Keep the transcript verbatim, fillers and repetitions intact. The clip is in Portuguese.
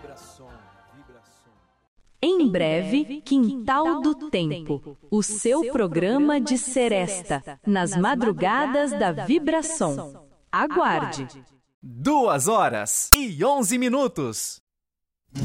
Em breve, Quintal do Tempo, o seu programa de seresta, nas madrugadas da Vibração. Aguarde! Duas horas e onze minutos.